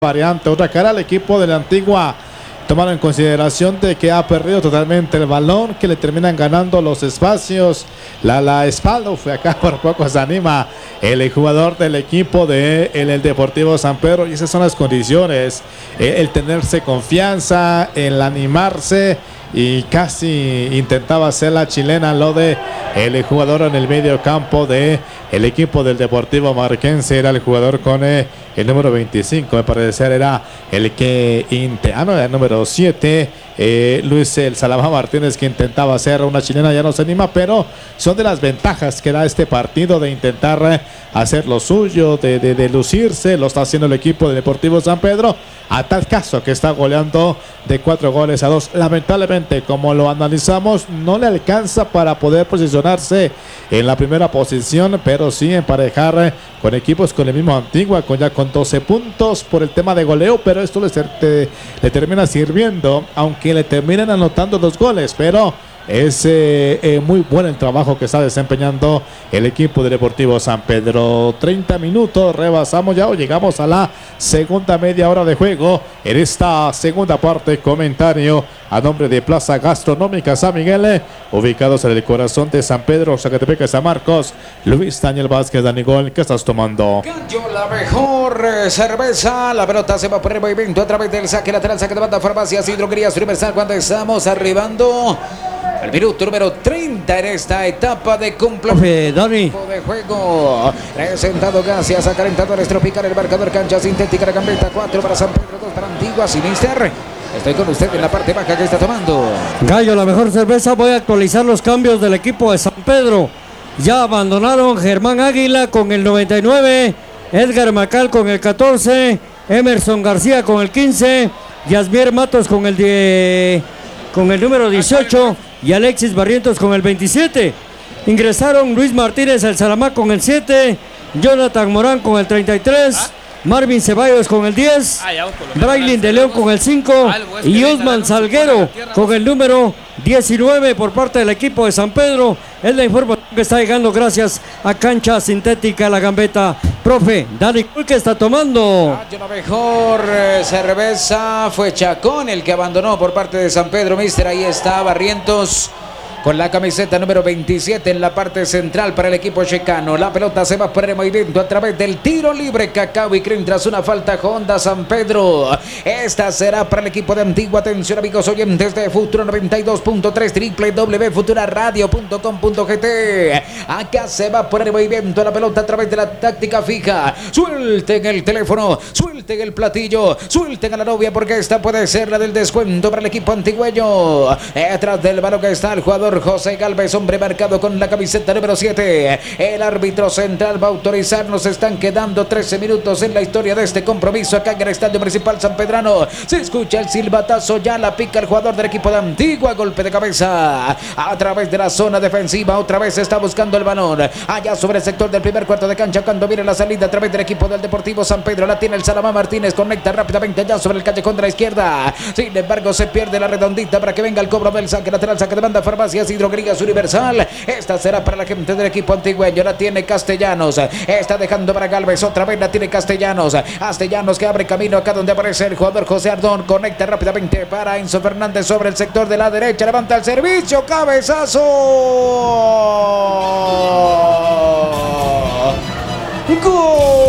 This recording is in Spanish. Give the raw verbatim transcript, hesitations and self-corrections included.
variante, otra cara al equipo de la Antigua, tomaron en consideración de que ha perdido totalmente el balón, que le terminan ganando los espacios, la, la espalda, fue acá por poco se anima el jugador del equipo de el, el Deportivo San Pedro, y esas son las condiciones, el, el tenerse confianza, el animarse, y casi intentaba hacer la chilena lo de el jugador en el medio campo de el equipo del Deportivo Marquense. Era el jugador con eh, el número veinticinco, me parece era el que ah no, el número siete, eh, Luis el Salamá Martínez, que intentaba hacer una chilena, ya no se anima, pero son de las ventajas que da este partido de intentar eh, hacer lo suyo, de, de, de lucirse. Lo está haciendo el equipo del Deportivo San Pedro, a tal caso que está goleando de cuatro goles a dos. Lamentablemente, como lo analizamos, no le alcanza para poder posicionarse en la primera posición, pero sí emparejar con equipos con el mismo Antigua, con ya con doce puntos por el tema de goleo, pero esto le, te, le termina sirviendo, aunque le terminen anotando dos goles, pero es eh, eh, muy bueno el trabajo que está desempeñando el equipo de Deportivo San Pedro. Treinta minutos, rebasamos ya o llegamos a la segunda media hora de juego. En esta segunda parte, comentario a nombre de Plaza Gastronómica San Miguel, eh, ubicados en el corazón de San Pedro, Zacatepec, San Marcos. Luis Daniel Vázquez, Danigol, ¿qué estás tomando? Gallo, la mejor eh, cerveza. La pelota se va por el movimiento a través del saque lateral, saque de banda, Farmacias y Droguerías Universal, cuando estamos arribando el minuto número treinta en esta etapa de complemento de juego. Presentado gracias a Calentadores Tropical, el marcador cancha sintética, la gambeta, cuatro para San Pedro, dos para Antigua, Sinister. Estoy con usted en la parte baja que está tomando. Gallo, la mejor cerveza. Voy a actualizar los cambios del equipo de San Pedro. Ya abandonaron Germán Águila con el noventa y nueve, Edgar Macal con el catorce, Emerson García con el quince, Yasmier Matos con el diez, con el número dieciocho y Alexis Barrientos con el veintisiete. Ingresaron Luis Martínez el Salamá con el siete, Jonathan Morán con el treinta y tres, Marvin Ceballos con el diez, Braylin de León con el cinco y Osman Salguero con el número diecinueve por parte del equipo de San Pedro. Es la información que está llegando gracias a Cancha Sintética La Gambeta. Profe, Dani, ¿qué está tomando? Ah, la mejor eh, cerveza fue Chacón, el que abandonó por parte de San Pedro, mister. Ahí está Barrientos con la camiseta número veintisiete en la parte central para el equipo checano. La pelota se va por el movimiento a través del tiro libre. Cacao y Cream tras una falta Honda San Pedro. Esta será para el equipo de Antigua. Atención, amigos oyentes de Futuro noventa y dos punto tres, doble u doble u doble u punto futura radio punto com punto gt. Acá se va por el movimiento la pelota a través de la táctica fija. Suelten el teléfono, suelten el platillo, suelten a la novia, porque esta puede ser la del descuento para el equipo antigüeño. Detrás del balón que está el jugador José Galvez, hombre marcado con la camiseta número siete. El árbitro central va a autorizar. Nos están quedando trece minutos en la historia de este compromiso acá en el Estadio Municipal San Pedrano. Se escucha el silbatazo, ya la pica el jugador del equipo de Antigua. Golpe de cabeza a través de la zona defensiva. Otra vez está buscando el balón allá sobre el sector del primer cuarto de cancha, cuando viene la salida a través del equipo del Deportivo San Pedro. La tiene el Salamá Martínez, conecta rápidamente allá sobre el callejón de la izquierda. Sin embargo, se pierde la redondita para que venga el cobro del saque lateral, saque de banda, Farmacias y Droguerías Universal. Esta será para la gente del equipo antigüeño. La tiene Castellanos, está dejando para Galvez, otra vez la tiene Castellanos. Castellanos que abre camino acá donde aparece el jugador José Ardón, conecta rápidamente para Enzo Fernández sobre el sector de la derecha, levanta el servicio, cabezazo. ¡Gol!